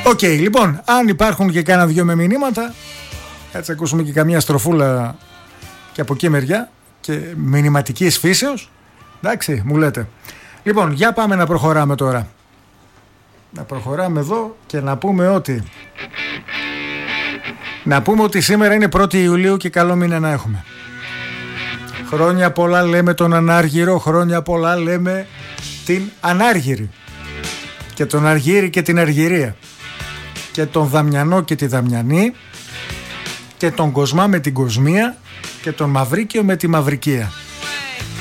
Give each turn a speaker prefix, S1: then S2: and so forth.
S1: Οκ, λοιπόν, αν υπάρχουν και κάνα δυο με μηνύματα, έτσι ακούσουμε και καμία στροφούλα και από εκεί μεριά και μηνυματικής φύσεως. Εντάξει, μου λέτε. Λοιπόν, για πάμε να προχωράμε τώρα. Να προχωράμε εδώ και να πούμε ότι... Να πούμε ότι σήμερα είναι 1η Ιουλίου και καλό μήνα να έχουμε. Χρόνια πολλά λέμε τον Ανάργυρο, χρόνια πολλά λέμε την Ανάργυρη. Και τον Αργύρη και την Αργυρία. Και τον Δαμιανό και τη Δαμιανή. Και τον Κοσμά με την Κοσμία. Και τον Μαυρίκιο με τη Μαυρικία.